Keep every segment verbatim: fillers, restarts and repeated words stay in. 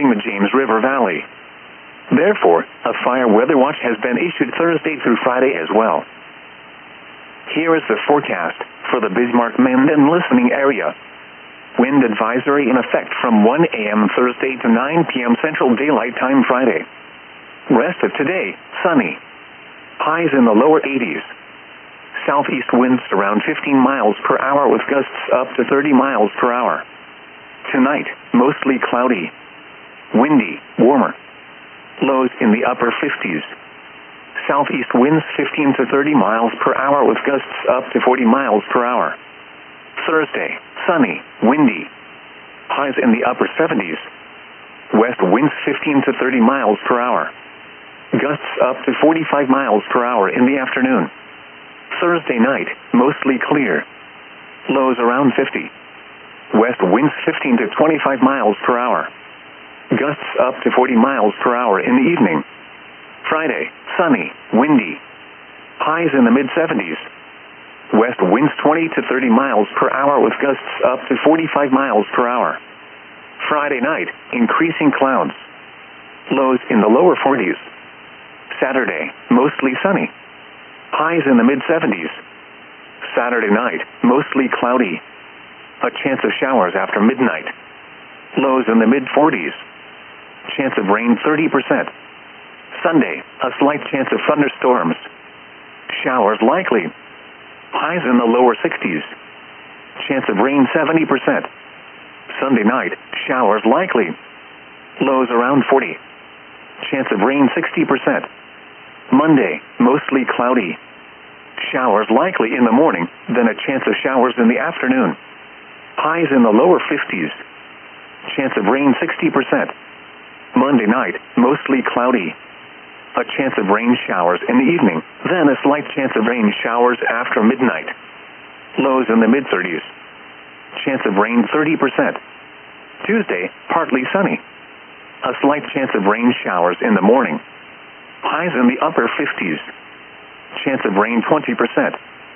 including the James River Valley. Therefore, a fire weather watch has been issued Thursday through Friday as well. Here is the forecast for the Bismarck-Menden listening area. Wind advisory in effect from one a m Thursday to nine p m Central Daylight Time Friday. Rest of today, sunny. Highs in the lower eighties. Southeast winds around fifteen miles per hour with gusts up to thirty miles per hour. Tonight, mostly cloudy. Windy, warmer. Lows in the upper fifties. Southeast winds fifteen to thirty miles per hour with gusts up to forty miles per hour. Thursday, sunny, windy. Highs in the upper seventies. West winds fifteen to thirty miles per hour. Gusts up to forty-five miles per hour in the afternoon. Thursday night, mostly clear. Lows around fifty. West winds fifteen to twenty-five miles per hour. Gusts up to forty miles per hour in the evening. Friday, sunny, windy. Highs in the mid-seventies. West winds twenty to thirty miles per hour with gusts up to forty-five miles per hour. Friday night, increasing clouds. Lows in the lower forties. Saturday, mostly sunny. Highs in the mid-seventies. Saturday night, mostly cloudy. A chance of showers after midnight. Lows in the mid-forties. Chance of rain thirty percent. Sunday, a slight chance of thunderstorms. Showers likely. Highs in the lower sixties. Chance of rain seventy percent. Sunday night, showers likely. Lows around forty. Chance of rain sixty percent. Monday, mostly cloudy. Showers likely in the morning, then a chance of showers in the afternoon. Highs in the lower fifties. Chance of rain sixty percent. Monday night, mostly cloudy. A chance of rain showers in the evening, then a slight chance of rain showers after midnight. Lows in the mid-thirties. Chance of rain thirty percent. Tuesday, partly sunny. A slight chance of rain showers in the morning. Highs in the upper fifties. Chance of rain twenty percent.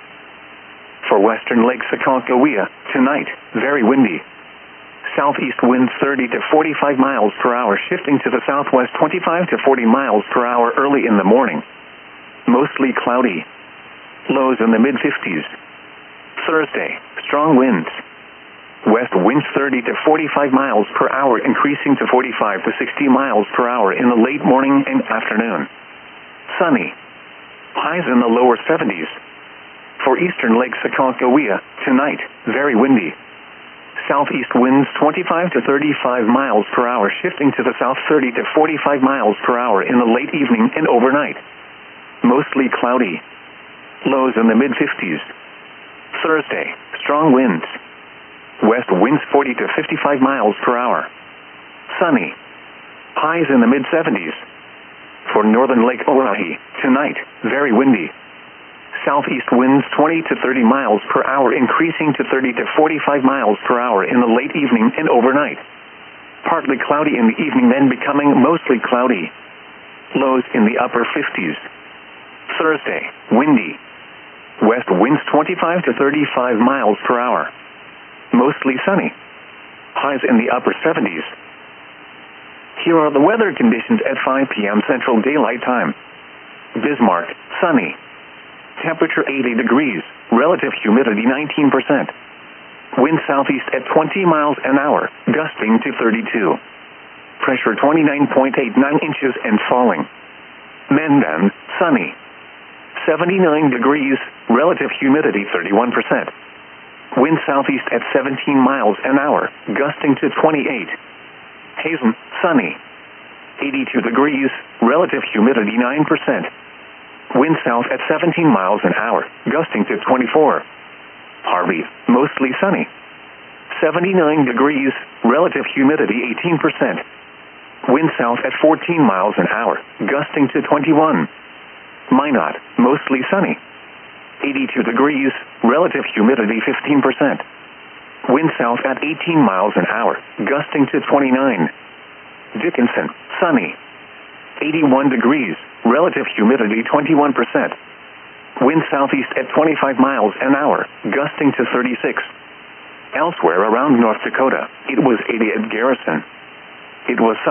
For western Lake Sakakawea, tonight, very windy. Southeast winds thirty to forty-five miles per hour, shifting to the southwest twenty-five to forty miles per hour early in the morning. Mostly cloudy. Lows in the mid-fifties. Thursday, strong winds. West winds thirty to forty-five miles per hour, increasing to forty-five to sixty miles per hour in the late morning and afternoon. Sunny. Highs in the lower seventies. For eastern Lake Sakakawea, tonight, very windy. Southeast winds twenty-five to thirty-five miles per hour, shifting to the south thirty to forty-five miles per hour in the late evening and overnight. Mostly cloudy. Lows in the mid-fifties. Thursday, strong winds. West winds forty to fifty-five miles per hour. Sunny. Highs in the mid-seventies. For northern Lake Oahe, tonight, very windy. Southeast winds twenty to thirty miles per hour, increasing to thirty to forty-five miles per hour in the late evening and overnight. Partly cloudy in the evening, then becoming mostly cloudy. Lows in the upper fifties. Thursday, windy. West winds twenty-five to thirty-five miles per hour. Mostly sunny. Highs in the upper seventies. Here are the weather conditions at five p m Central Daylight Time. Bismarck, sunny. Temperature eighty degrees, relative humidity nineteen percent. Wind southeast at twenty miles an hour, gusting to thirty-two. Pressure twenty-nine point eight nine inches and falling. Menden, sunny. seventy-nine degrees, relative humidity thirty-one percent. Wind southeast at seventeen miles an hour, gusting to twenty-eight. Hazen, sunny. eighty-two degrees, relative humidity nine percent. Wind south at seventeen miles an hour, gusting to twenty-four. Harvey, mostly sunny. seventy-nine degrees, relative humidity eighteen percent. Wind south at fourteen miles an hour, gusting to twenty-one. Minot, mostly sunny. eighty-two degrees, relative humidity fifteen percent. Wind south at eighteen miles an hour, gusting to twenty-nine. Dickinson, sunny. eighty-one degrees, relative humidity twenty-one percent. Wind southeast at twenty-five miles an hour, gusting to thirty-six. Elsewhere around North Dakota, it was eighty at Garrison. It was